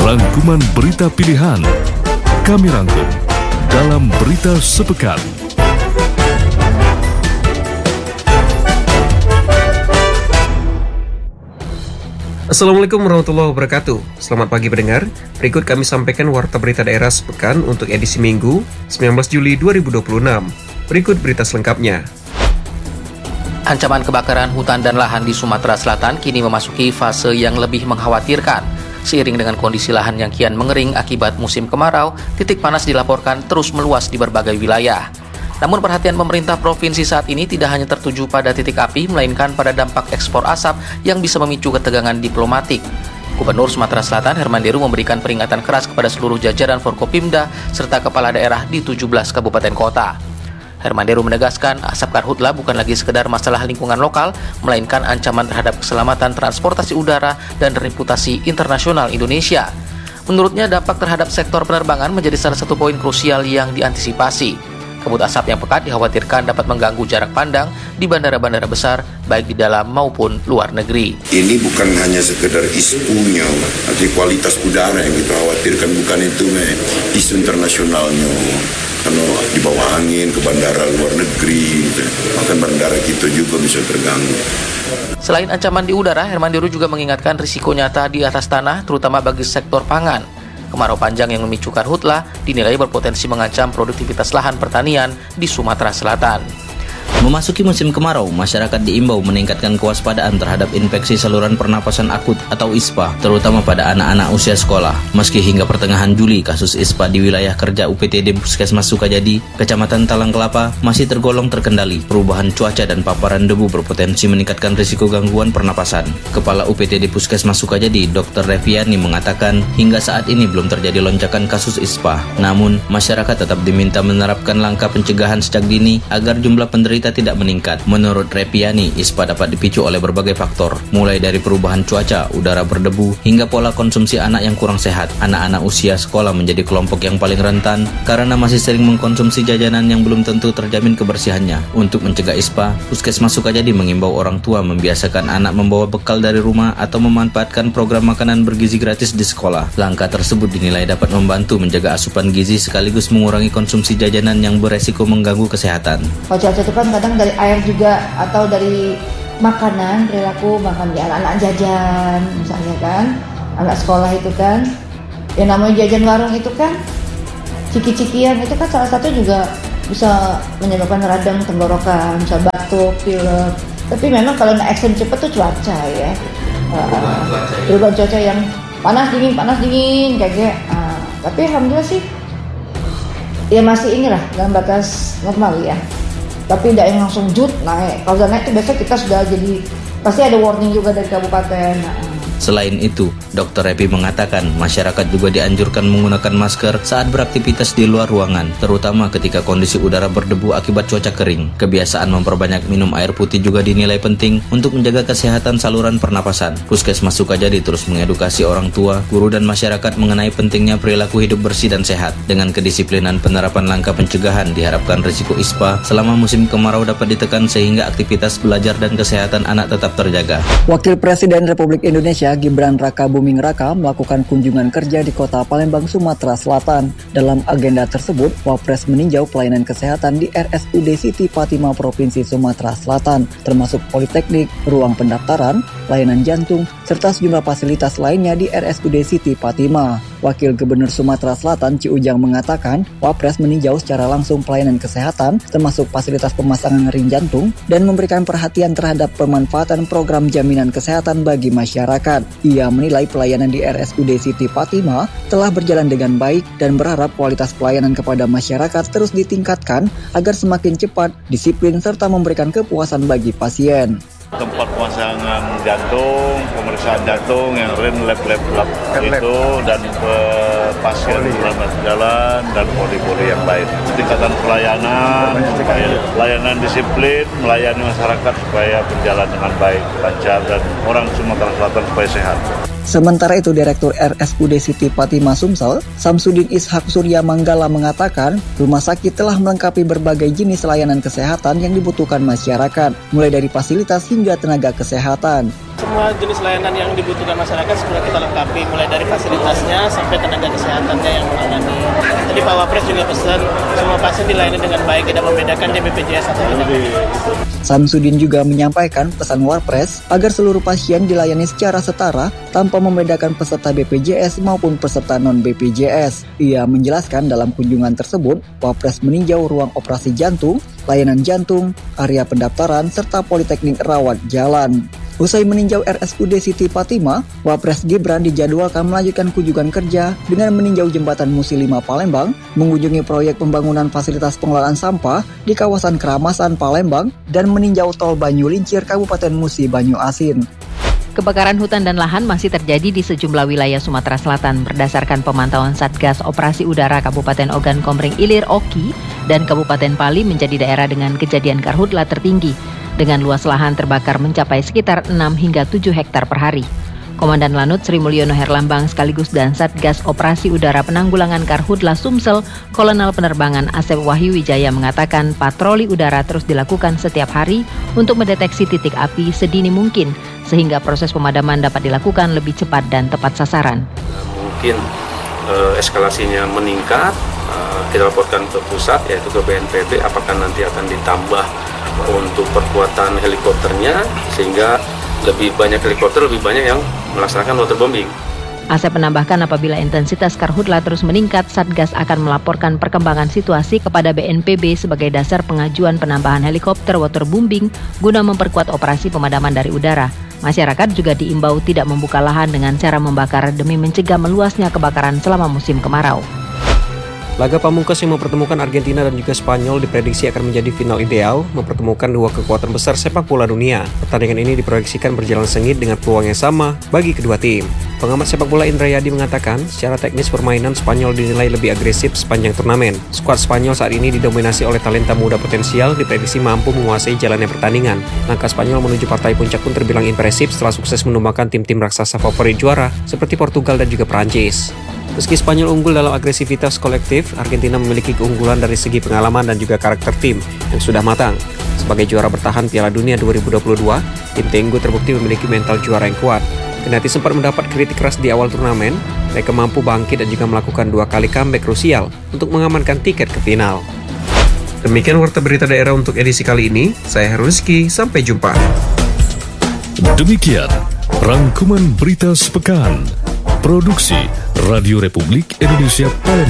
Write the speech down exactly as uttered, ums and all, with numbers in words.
Rangkuman berita pilihan kami rangkum dalam Berita Sepekan. Assalamualaikum warahmatullahi wabarakatuh. Selamat pagi pendengar. Berikut kami sampaikan warta berita daerah sepekan untuk edisi Minggu sembilan belas Juli dua ribu dua puluh enam. Berikut berita selengkapnya. Ancaman kebakaran hutan dan lahan di Sumatera Selatan kini memasuki fase yang lebih mengkhawatirkan. Seiring dengan kondisi lahan yang kian mengering akibat musim kemarau, titik panas dilaporkan terus meluas di berbagai wilayah. Namun perhatian pemerintah provinsi saat ini tidak hanya tertuju pada titik api, melainkan pada dampak ekspor asap yang bisa memicu ketegangan diplomatik. Gubernur Sumatera Selatan Herman Deru memberikan peringatan keras kepada seluruh jajaran Forkopimda serta kepala daerah di tujuh belas kabupaten kota. Herman Deru menegaskan asap karhutla bukan lagi sekedar masalah lingkungan lokal, melainkan ancaman terhadap keselamatan transportasi udara dan reputasi internasional Indonesia. Menurutnya dampak terhadap sektor penerbangan menjadi salah satu poin krusial yang diantisipasi. Kabut asap yang pekat dikhawatirkan dapat mengganggu jarak pandang di bandara-bandara besar, baik di dalam maupun luar negeri. Ini bukan hanya sekedar isunya, tapi kualitas udara yang kita khawatirkan bukan itu, nih, isu internasionalnya. Kalau dibawa angin ke bandara luar negeri, maka bandara kita juga bisa terganggu. Selain ancaman di udara, Herman Deru juga mengingatkan risiko nyata di atas tanah, terutama bagi sektor pangan. Kemarau panjang yang memicu karhutla dinilai berpotensi mengancam produktivitas lahan pertanian di Sumatera Selatan. Memasuki musim kemarau, masyarakat diimbau meningkatkan kewaspadaan terhadap infeksi saluran pernapasan akut atau I S P A, terutama pada anak-anak usia sekolah. Meski hingga pertengahan Juli, kasus I S P A di wilayah kerja U P T D Puskesmas Sukajadi, Kecamatan Talang Kelapa, masih tergolong terkendali. Perubahan cuaca dan paparan debu berpotensi meningkatkan risiko gangguan pernapasan. Kepala U P T D Puskesmas Sukajadi, dokter Reviani mengatakan, hingga saat ini belum terjadi lonjakan kasus I S P A. Namun, masyarakat tetap diminta menerapkan langkah pencegahan sejak dini agar jumlah penderita tidak meningkat. Menurut Repiani, I S P A dapat dipicu oleh berbagai faktor, mulai dari perubahan cuaca, udara berdebu, hingga pola konsumsi anak yang kurang sehat. Anak-anak usia sekolah menjadi kelompok yang paling rentan karena masih sering mengkonsumsi jajanan yang belum tentu terjamin kebersihannya. Untuk mencegah I S P A, Puskesmas Sukajadi mengimbau orang tua membiasakan anak membawa bekal dari rumah atau memanfaatkan program makanan bergizi gratis di sekolah. Langkah tersebut dinilai dapat membantu menjaga asupan gizi sekaligus mengurangi konsumsi jajanan yang beresiko mengganggu kesehatan. Kalau cuaca itu kan kadang dari air juga atau dari makanan, perilaku makan ya anak-anak jajan misalnya kan, anak sekolah itu kan, yang namanya jajan warung itu kan, ciki-cikian itu kan salah satu juga bisa menyebabkan radang tenggorokan, bisa batuk, pilek. Tapi memang kalau naik action cepat tuh cuaca ya, perubahan uh, cuaca yang panas dingin, panas dingin kayak gitu. Uh, tapi alhamdulillah sih, ya masih inilah dalam batas normal ya. Tapi tidak yang langsung jut naik. Kalau udah naik itu biasanya kita sudah jadi, pasti ada warning juga dari kabupaten. Nah. Selain itu, dokter Repi mengatakan masyarakat juga dianjurkan menggunakan masker saat beraktivitas di luar ruangan, terutama ketika kondisi udara berdebu akibat cuaca kering. Kebiasaan memperbanyak minum air putih juga dinilai penting untuk menjaga kesehatan saluran pernapasan. Puskesmas Sukajadi terus mengedukasi orang tua, guru dan masyarakat mengenai pentingnya perilaku hidup bersih dan sehat. Dengan kedisiplinan penerapan langkah pencegahan, diharapkan risiko I S P A selama musim kemarau dapat ditekan sehingga aktivitas belajar dan kesehatan anak tetap terjaga. Wakil Presiden Republik Indonesia Gibran Raka Buming Raka melakukan kunjungan kerja di Kota Palembang, Sumatera Selatan. Dalam agenda tersebut, Wapres meninjau pelayanan kesehatan di R S U D Siti Fatimah Provinsi Sumatera Selatan, termasuk politeknik, ruang pendaftaran, layanan jantung, serta sejumlah fasilitas lainnya di R S U D Siti Fatimah. Wakil Gubernur Sumatera Selatan Ci Ujang mengatakan, Wapres meninjau secara langsung pelayanan kesehatan, termasuk fasilitas pemasangan ring jantung, dan memberikan perhatian terhadap pemanfaatan program jaminan kesehatan bagi masyarakat. Ia menilai pelayanan di R S U D Siti Fatimah telah berjalan dengan baik dan berharap kualitas pelayanan kepada masyarakat terus ditingkatkan agar semakin cepat, disiplin, serta memberikan kepuasan bagi pasien. Tempat pemasangan jantung, pemeriksaan jantung yang ren lab-lab lab itu dan pe- pasien selamat jalan dan poli-poli yang lain. Tingkatan pelayanan, pelayanan disiplin, melayani masyarakat supaya berjalan dengan baik, lancar dan orang Sumatera Selatan supaya sehat. Sementara itu, Direktur R S U D Siti Fatimah Sumsel, Samsudin Ishak Surya Manggala mengatakan, rumah sakit telah melengkapi berbagai jenis layanan kesehatan yang dibutuhkan masyarakat, mulai dari fasilitas hingga tenaga kesehatan. Semua jenis layanan yang dibutuhkan masyarakat sudah kita lengkapi, mulai dari fasilitasnya sampai tenaga kesehatannya yang menangani. Jadi Pak Wapres juga pesan semua pasien dilayani dengan baik, tidak membedakan dia B P J S atau tidak. Samsudin juga menyampaikan pesan Wapres agar seluruh pasien dilayani secara setara tanpa membedakan peserta B P J S maupun peserta non-B P J S. Ia menjelaskan dalam kunjungan tersebut, Wapres meninjau ruang operasi jantung, layanan jantung, area pendaftaran, serta politeknik rawat jalan. Usai meninjau R S U D Siti Fatimah, Wapres Gibran dijadwalkan melanjutkan kunjungan kerja dengan meninjau jembatan Musi lima Palembang, mengunjungi proyek pembangunan fasilitas pengelolaan sampah di kawasan Keramasan Palembang, dan meninjau tol Banyulincir Kabupaten Musi Banyu Asin. Kebakaran hutan dan lahan masih terjadi di sejumlah wilayah Sumatera Selatan berdasarkan pemantauan Satgas Operasi Udara Kabupaten Ogan Komering Ilir Oki, dan Kabupaten Pali menjadi daerah dengan kejadian karhutla tertinggi dengan luas lahan terbakar mencapai sekitar enam hingga tujuh hektar per hari. Komandan Lanut Sri Mulyono Herlambang sekaligus dan Satgas Operasi Udara Penanggulangan Karhutla Sumsel, Kolonel Penerbangan Asep Wahyu Wijaya mengatakan patroli udara terus dilakukan setiap hari untuk mendeteksi titik api sedini mungkin sehingga proses pemadaman dapat dilakukan lebih cepat dan tepat sasaran. Mungkin eh, eskalasinya meningkat, eh, kita laporkan ke pusat yaitu ke B N P B apakah nanti akan ditambah untuk perkuatan helikopternya sehingga lebih banyak helikopter, lebih banyak yang melaksanakan waterbombing. Asep menambahkan apabila intensitas karhutla terus meningkat, Satgas akan melaporkan perkembangan situasi kepada B N P B sebagai dasar pengajuan penambahan helikopter waterbombing guna memperkuat operasi pemadaman dari udara. Masyarakat juga diimbau tidak membuka lahan dengan cara membakar demi mencegah meluasnya kebakaran selama musim kemarau. Laga pamungkas yang mempertemukan Argentina dan juga Spanyol diprediksi akan menjadi final ideal, mempertemukan dua kekuatan besar sepak bola dunia. Pertandingan ini diproyeksikan berjalan sengit dengan peluang yang sama bagi kedua tim. Pengamat sepak bola Indra Yadi mengatakan, secara teknis permainan Spanyol dinilai lebih agresif sepanjang turnamen. Skuad Spanyol saat ini didominasi oleh talenta muda potensial, diprediksi mampu menguasai jalannya pertandingan. Langkah Spanyol menuju partai puncak pun terbilang impresif setelah sukses menumbakan tim-tim raksasa favorit juara seperti Portugal dan juga Prancis. Meski Spanyol unggul dalam agresivitas kolektif, Argentina memiliki keunggulan dari segi pengalaman dan juga karakter tim yang sudah matang. Sebagai juara bertahan Piala Dunia dua ribu dua puluh dua, tim Tenggo terbukti memiliki mental juara yang kuat. Kendati sempat mendapat kritik keras di awal turnamen, mereka mampu bangkit dan juga melakukan dua kali comeback krusial untuk mengamankan tiket ke final. Demikian Warta Berita Daerah untuk edisi kali ini. Saya Heru Rizky, sampai jumpa. Demikian rangkuman berita sepekan. Produksi Radio Republik Indonesia Palembang.